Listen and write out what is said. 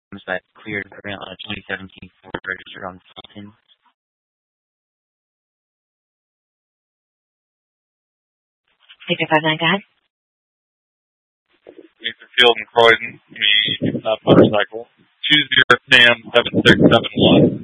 that cleared on a 2017 Ford registered on Fulton. Victor 59, go ahead. Nathan Field and Croydon, me, motorcycle. 20 Sam 7671.